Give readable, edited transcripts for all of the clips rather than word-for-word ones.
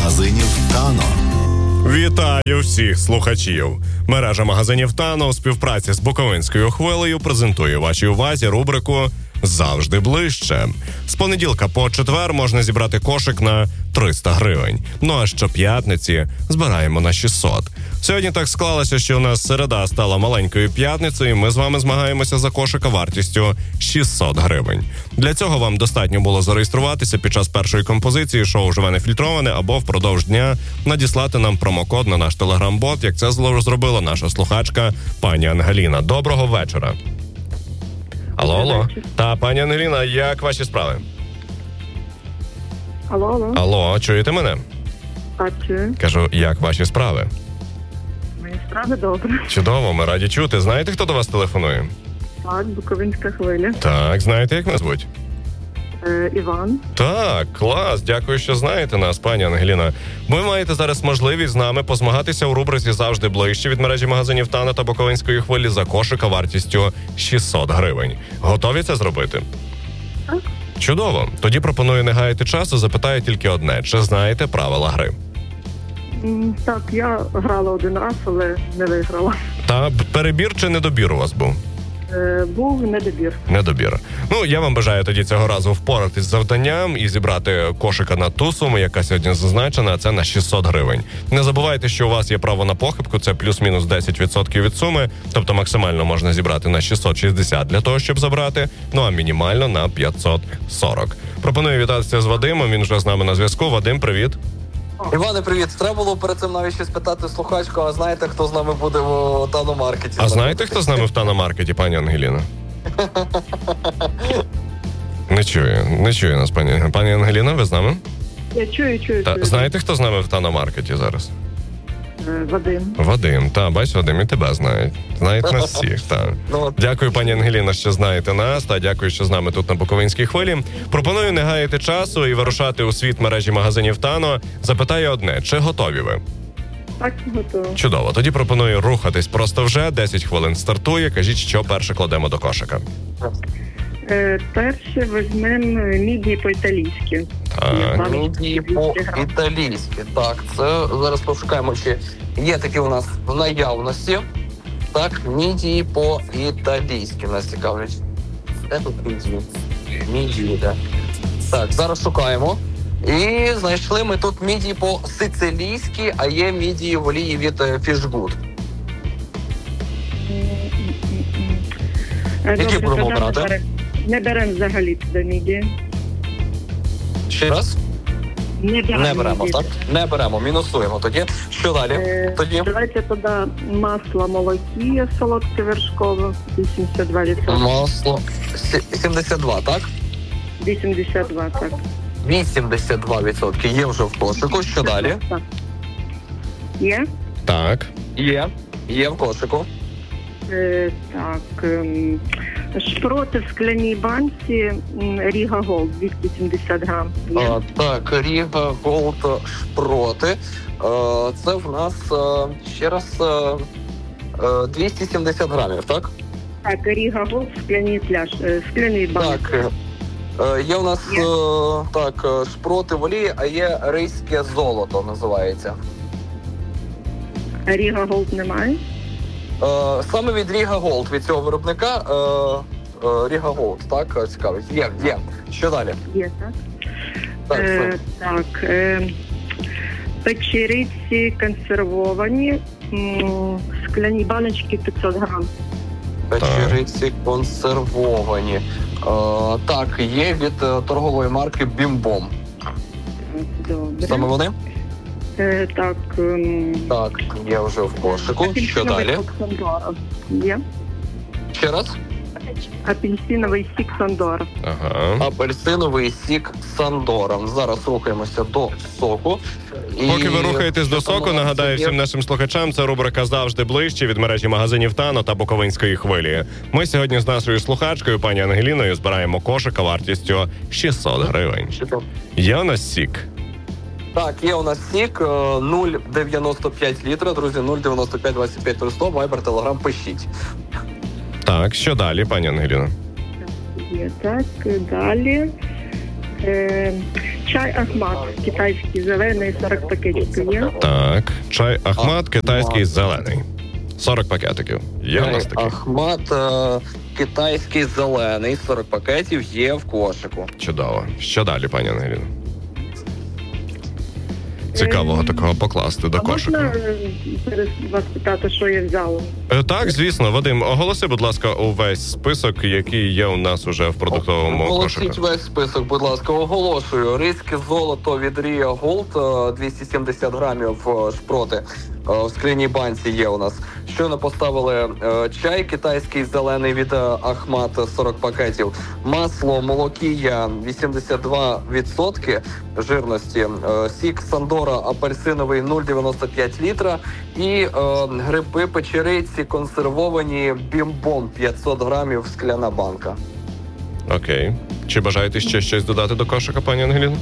магазинів «Тано». Вітаю всіх слухачів. Мережа магазинів «Тано» у співпраці з Буковинською хвилею презентує вашій увазі рубрику «Завжди ближче». З понеділка по четвер можна зібрати кошик на 300 гривень. Ну а щоп'ятниці збираємо на 600. Сьогодні так склалося, що у нас середа стала маленькою п'ятницею, і ми з вами змагаємося за кошика вартістю 600 гривень. Для цього вам достатньо було зареєструватися під час першої композиції шоу «Живе нефільтроване» або впродовж дня надіслати нам промокод на наш телеграм-бот, як це зробила наша слухачка пані Ангеліна. Доброго вечора. Алло. Та, пані Ангеліна, як ваші справи? Алло, чуєте мене? Так, чую. Кажу, як ваші справи? Мої справи добре. Чудово, ми раді чути. Знаєте, хто до вас телефонує? Так, Буковинська хвиля. Так, знаєте, як мене звуть? Іван. Так, клас, дякую, що знаєте нас, пані Ангеліна. Ви маєте зараз можливість з нами позмагатися у рубриці «Завжди ближче» від мережі магазинів «Тано» та Буковинської хвилі за кошика вартістю 600 гривень. Готові це зробити? Так. Чудово. Тоді пропоную не гаяти часу, запитаю тільки одне. Чи знаєте правила гри? Так, я грала один раз, але не виграла. Та перебір чи недобір у вас був? Був недобір. Недобір. Ну, я вам бажаю тоді цього разу впоратись з завданням і зібрати кошика на ту суму, яка сьогодні зазначена, а це на 600 гривень. Не забувайте, що у вас є право на похибку, це плюс-мінус 10% від суми, тобто максимально можна зібрати на 660 для того, щоб забрати, ну а мінімально на 540. Пропоную вітатися з Вадимом, він вже з нами на зв'язку. Вадим, привіт. Іване, привіт. Треба було перед цим навіть ще спитати слухачку, а знаєте, хто з нами буде в Тано-маркеті? А знаєте, хто з нами в Тано-маркеті, пані Ангеліна? Не чую нас, пані Ангеліна, ви з нами? Я чую. Знаєте, хто з нами в Тано-маркеті зараз? Вадим, бач, Вадим, і тебе знають. Знають нас всіх, так. Дякую, пані Ангеліна, що знаєте нас, та дякую, що з нами тут на Буковинській хвилі. Пропоную не гаяти часу і вирушати у світ мережі магазинів «Тано». Запитаю одне, чи готові ви? Так, готова. Чудово, тоді пропоную рухатись просто вже, 10 хвилин стартує, кажіть, що перше кладемо до кошика. Перше візьмемо мідії по-італійськи. Так. Мідії по-італійськи. Так, це зараз пошукаємо, чи є такі у нас в наявності. Так, мідії по-італійськи нас цікавлять. Де тут мідії? Мідії, так. Так, зараз шукаємо. І знайшли ми тут мідії по-сицилійськи, а є мідії в олії від Fishgood. Які будемо брати? Не беремо взагалі туди мідії. Ще раз? Не беремо, так? Не беремо, мінусуємо тоді. Що далі? Давайте тоді масло молокі солодке вершкове, 82%. Масло 72, так? 82, так. 82% є вже в кошику. Що далі? Так. Є? Так. Є в кошику. Так. Шпроти в скляній банці Ріга Голд, 270 грам. Так, Ріга Голд шпроти. Це в нас, ще раз, 270 грамів, так? Так, Ріга Голд в скляній банці. Так, є у нас, шпроти в олії, а є ризьке золото називається. Ріга Голд немає? Саме від Ріга Голд, від цього виробника, Ріга Голд, так, цікавить. Є. Що далі? Є, так. Печериці консервовані, скляні баночки 500 грам. Печериці консервовані. Так, є від торгової марки Бім-Бом. Добре. Саме вони? Так, є вже в кошику. Що далі? Є. Ще раз? Апельсиновий сік Сандора. Ага. Апельсиновий сік Сандора. Зараз рухаємося до соку. Поки ви рухаєтесь до соку, нагадаю всім нашим слухачам, це рубрика «Завжди ближче» від мережі магазинів «Тано» та Буковинської хвилі. Ми сьогодні з нашою слухачкою, пані Ангеліною, збираємо кошика вартістю 600 гривень. Є у нас сік? Так, є у нас сік 0,95 літра, друзі, 0,95 25 300, Viber, Telegram, пишіть. Так, що далі, пані Ангеліна? Є, так, далі. Чай Ахмат, китайський зелений, 40 пакетиків є. Так, чай Ахмат, китайський зелений. 40 пакетиків. Є у нас такий? Ахмат, китайський зелений, 40 пакетів є в кошику. Чудово. Що далі, пані Ангеліно? Цікавого такого покласти до кошика. Можна через вас питати, що я взяла? Так, звісно. Вадим, оголоси, будь ласка, увесь список, який є у нас уже в продуктовому кошику. Оголосіть весь список, будь ласка. Оголошую. Ризьке золото від Рія Голд, 270 грамів шпроти. В скляній банці є у нас. Щойно поставили чай китайський зелений від Ахмат, 40 пакетів. Масло молокія 82% жирності. Сік Сандора апельсиновий 0,95 літра. І гриби печериці консервовані бімбон 500 грамів, скляна банка. Окей. Чи бажаєте ще щось додати до кошика, пані Ангеліно?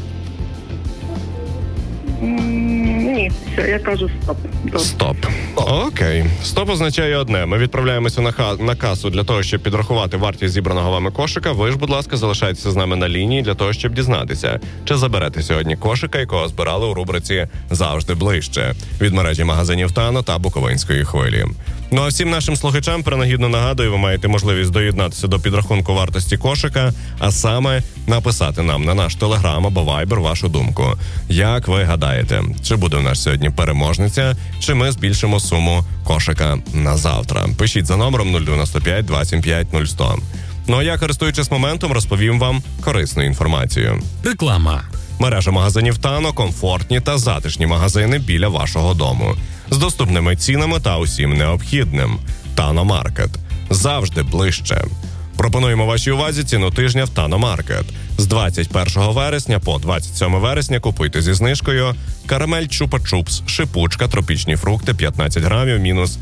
Ні, все, я кажу стоп. Стоп. Окей. Стоп означає одне. Ми відправляємося на касу для того, щоб підрахувати вартість зібраного вами кошика. Ви ж, будь ласка, залишайтеся з нами на лінії для того, щоб дізнатися, чи заберете сьогодні кошика, якого збирали у рубриці «Завжди ближче» від мережі магазинів «Тано» та «Буковинської хвилі». Ну а всім нашим слухачам принагідно нагадую, ви маєте можливість доєднатися до підрахунку вартості кошика, а саме написати нам на наш Телеграм або Вайбер вашу думку. Як ви гадаєте, чи буде у нас сьогодні переможниця, чи ми збільшимо суму кошика на завтра? Пишіть за номером 095 275 0100. Ну а я, користуючись моментом, розповім вам корисну інформацію. Реклама. Мережа магазинів «Тано» – комфортні та затишні магазини біля вашого дому. З доступними цінами та усім необхідним. «Тано Маркет». Завжди ближче. Пропонуємо вашій увазі ціну тижня в «Тано Маркет». З 21 вересня по 27 вересня купуйте зі знижкою карамель Чупа-Чупс, шипучка, тропічні фрукти 15 грамів, мінус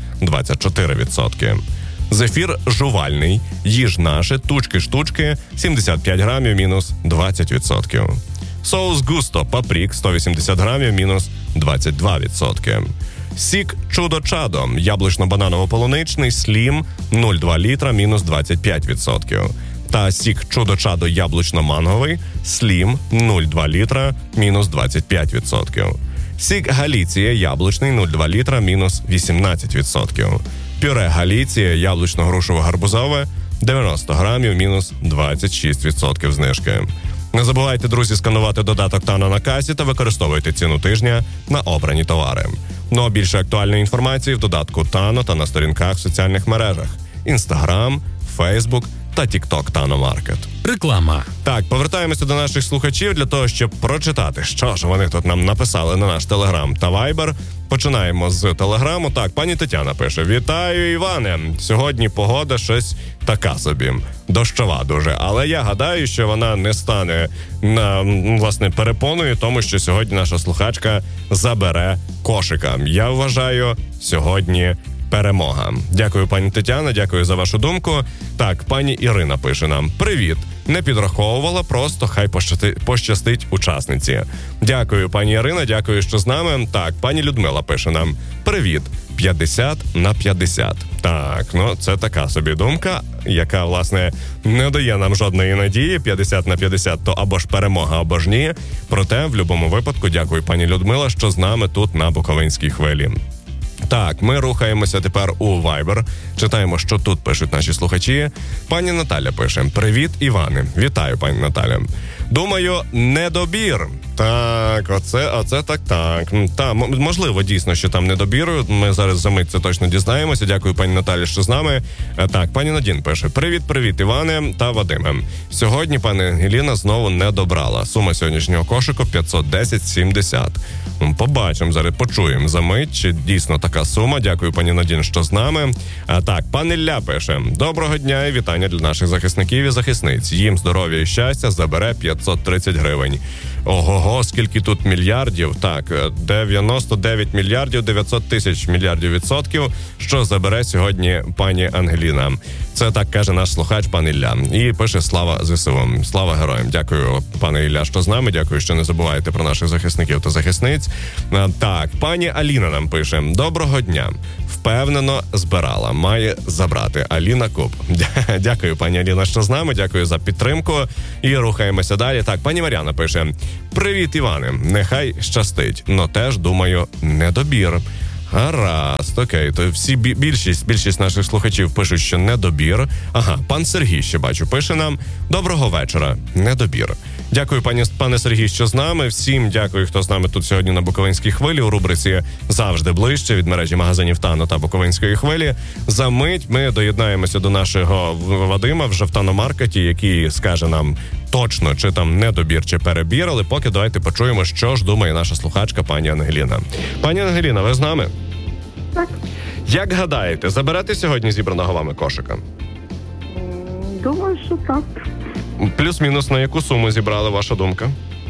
24%. Зефір жувальний, їж наше, тучки-штучки, 75 грамів, мінус 20%. Соус Густо Папрік 180 грамів, мінус 22%. Сік Чудо-Чадо яблучно-бананово-полуничний Слім 0,2 літра, мінус 25%. Та сік Чудо-Чадо яблучно-манговий Слім 0,2 літра, мінус 25%. Сік Галіція яблучний 0,2 літра, мінус 18%. Пюре Галіція яблучно-грушово-гарбузове 90 грамів, мінус 26% знижки. Не забувайте, друзі, сканувати додаток «Тано» на касі та використовуйте ціну тижня на обрані товари. Ну а більше актуальної інформації в додатку «Тано» та на сторінках в соціальних мережах Instagram, Facebook та TikTok «Тано Маркет». Реклама. Так, повертаємося до наших слухачів для того, щоб прочитати, що ж вони тут нам написали на наш Телеграм та Вайбер. Починаємо з Телеграму. Так, пані Тетяна пише: «Вітаю, Іване! Сьогодні погода щось така собі. Дощова дуже. Але я гадаю, що вона не стане, власне, перепоною, тому що сьогодні наша слухачка забере кошика. Я вважаю, сьогодні перемога». Дякую, пані Тетяна, дякую за вашу думку. Так, пані Ірина пише нам: «Привіт. Не підраховувала, просто хай пощастить учасниці». Дякую, пані Ірина, дякую, що з нами. Так, пані Людмила пише нам: «Привіт, 50/50». Так, ну це така собі думка, яка, власне, не дає нам жодної надії. 50/50 то або ж перемога, або ж ні. Проте, в будь-якому випадку, дякую, пані Людмила, що з нами тут на Буковинській хвилі. Так, ми рухаємося тепер у Viber. Читаємо, що тут пишуть наші слухачі. Пані Наталя пише: «Привіт, Іване». Вітаю, пані Наталя. «Думаю, недобір». Так, оце так. Та, можливо, дійсно, що там недобір. Ми зараз за мить це точно дізнаємося. Дякую, пані Наталі, що з нами. Так, пані Надін пише: «Привіт, Іване та Вадиме. Сьогодні пані Ангеліна знову не добрала. Сума сьогоднішнього кошику 510,70. Побачимо, зараз почуємо за мить, чи дійсно така сума. Дякую, пані Надін, що з нами. Так, пан Ілля пише: «Доброго дня і вітання для наших захисників і захисниць. Їм здоров'я і щастя, забере 530 гривень. Ого, скільки тут мільярдів. Так, 99 мільярдів 900 тисяч мільярдів відсотків, що забере сьогодні пані Ангеліна». Це так каже наш слухач, пан Ілля. І пише: «Слава ЗСУ, слава героям». Дякую, пане Ілля, що з нами. Дякую, що не забуваєте про наших захисників та захисниць. Так, пані Аліна нам пише: «Доброго дня. Впевнено збирала. Має забрати». Аліна Куб. Дякую, пані Аліна, що з нами. Дякую за підтримку. І рухаємося далі. Так, пані Мар'яна пише: Привіт, Іване. Нехай щастить. Но теж, думаю, недобір. Гаразд, окей. То більшість наших слухачів пишуть, що недобір. Ага, пан Сергій ще бачу, пише нам: доброго вечора, недобір. Дякую, пане Сергій, що з нами. Всім дякую, хто з нами тут сьогодні на Буковинській хвилі у рубриці «Завжди ближче» від мережі магазинів «Тано» та Буковинської хвилі. За мить ми доєднаємося до нашого Вадима вже в Тано-маркеті, який скаже нам точно, чи там недобір, чи перебір, але поки давайте почуємо, що ж думає наша слухачка пані Ангеліна. Пані Ангеліна, ви з нами? Так. Як гадаєте, заберете сьогодні зібраного вами кошика? Думаю, що так. Плюс-мінус на яку суму зібрали, ваша думка?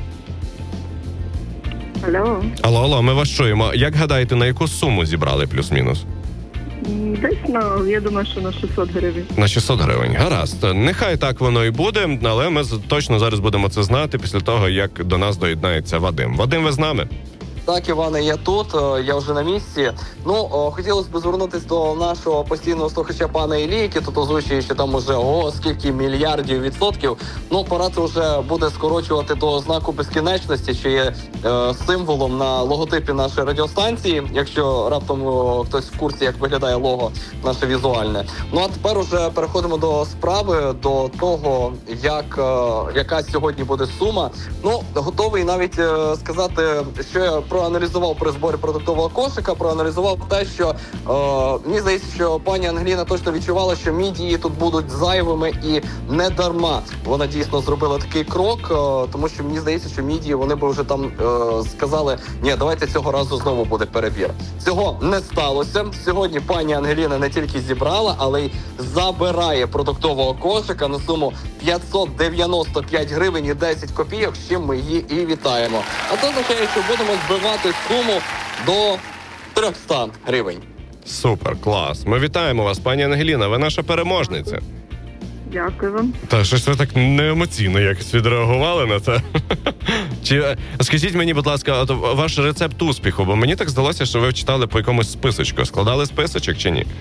Алло, ми вас чуємо. Як гадаєте, на яку суму зібрали плюс-мінус? Десь я думаю, що на 600 гривень. На 600 гривень. Гаразд. Нехай так воно і буде, але ми точно зараз будемо це знати після того, як до нас доєднається Вадим. Вадим, ви з нами? Так, Іване, я тут, я вже на місці. Хотілося б звернутися до нашого постійного слухача пана Іллі, який тут озвучує, що там уже скільки мільярдів відсотків. Пора це вже буде скорочувати до знаку безкінечності, що є символом на логотипі нашої радіостанції, якщо раптом хтось в курсі, як виглядає лого наше візуальне. А тепер уже переходимо до справи, до того, яка сьогодні буде сума. Готовий навіть сказати, що я проаналізував при зборі продуктового кошика, проаналізував те, що мені здається, що пані Ангеліна точно відчувала, що мідії тут будуть зайвими і не дарма. Вона дійсно зробила такий крок, тому що мені здається, що мідії, вони б вже там сказали: ні, давайте цього разу знову буде перебір. Цього не сталося. Сьогодні пані Ангеліна не тільки зібрала, але й забирає продуктового кошика на суму 595 гривень і 10 копійок, з чим ми її і вітаємо. А це означає, що будемо збивати суму до 300 гривень. Супер, клас. Ми вітаємо вас, пані Ангеліна, ви наша переможниця. Дякую вам. Та що ж ви так неемоційно якось відреагували на це? Скажіть мені, будь ласка, ваш рецепт успіху, бо мені так здалося, що ви читали по якомусь списочку. Складали списочок чи ні?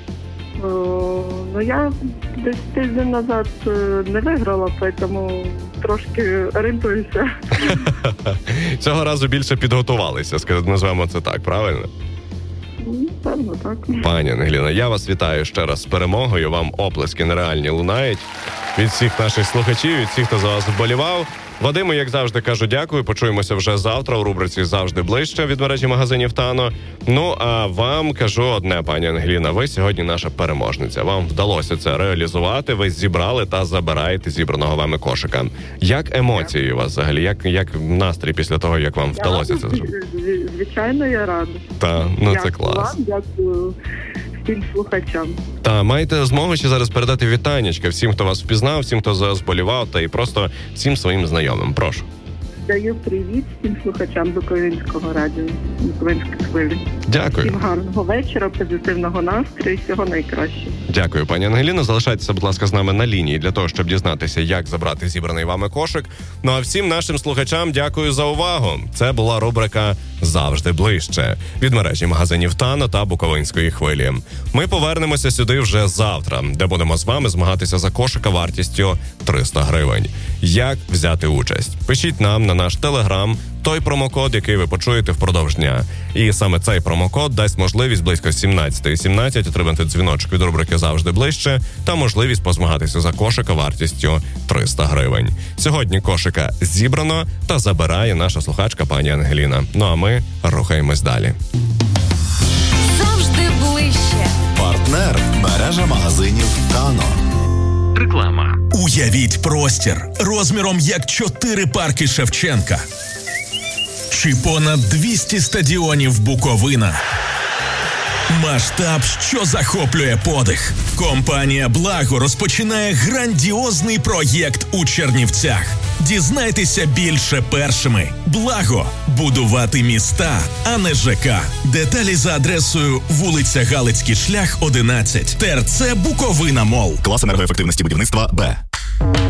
Я десь тиждень назад не виграла, тому трошки орієнтуюся. Цього разу більше підготувалися, назвемо це так, правильно? Певно, так. Пані Ангеліна, я вас вітаю ще раз з перемогою. Вам оплески нереальні лунають від всіх наших слухачів, від всіх, хто за вас вболівав. Вадиму, як завжди, кажу дякую. Почуємося вже завтра у рубриці «Завжди ближче» від мережі магазинів «Тано». А вам кажу одне, пані Ангеліна, ви сьогодні наша переможниця. Вам вдалося це реалізувати, ви зібрали та забираєте зібраного вами кошика. Як емоції у вас взагалі? Як настрій після того, як вам вдалося це зробити? Звичайно, я рада. Це клас. Дякую всім слухачам. Маєте змогу ще зараз передати вітаннячка всім, хто вас впізнав, всім, хто зболівав, та і просто всім своїм знайомим. Прошу. Даю привіт всім слухачам Буковинського радіо, Буковинської хвилі. Дякую. Всім гарного вечора, позитивного настрою і всього найкращого. Дякую, пані Ангеліно. Залишайтеся, будь ласка, з нами на лінії для того, щоб дізнатися, як забрати зібраний вами кошик. А всім нашим слухачам дякую за увагу. Це була рубрика «Завжди ближче» від мережі магазинів «Тано» та Буковинської хвилі. Ми повернемося сюди вже завтра, де будемо з вами змагатися за кошика вартістю 300 гривень. Як взяти участь? Пишіть нам на наш телеграм той промокод, який ви почуєте впродовж дня. І саме цей промокод дасть можливість близько 17:17 отримати дзвіночок від рубрики «Завжди ближче» та можливість позмагатися за кошика вартістю 300 гривень. Сьогодні кошика зібрано та забирає наша слухачка пані Ангеліна. А ми рухаємось далі. Завжди ближче. Партнер – мережа магазинів «Тано». Реклама. Уявіть простір розміром як 4 парки Шевченка. Чи понад 200 стадіонів Буковина. Масштаб, що захоплює подих. Компанія «Благо» розпочинає грандіозний проєкт у Чернівцях. Дізнайтеся більше першими. «Благо» – будувати міста, а не ЖК. Деталі за адресою вулиця Галицький шлях, 11, ТРЦ Буковина Мол. Клас енергоефективності будівництва Б.